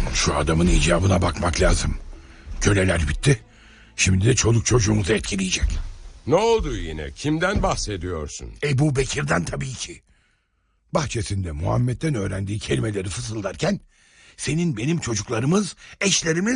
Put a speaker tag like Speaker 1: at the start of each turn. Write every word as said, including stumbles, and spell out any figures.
Speaker 1: Şu adamın icabına bakmak lazım. Köleler bitti. Şimdi de çoluk çocuğumuzu etkileyecek.
Speaker 2: Ne oldu yine? Kimden bahsediyorsun?
Speaker 1: Ebu Bekir'den tabii ki. Bahçesinde Muhammed'den öğrendiği kelimeleri fısıldarken... senin benim çocuklarımız, eşlerimiz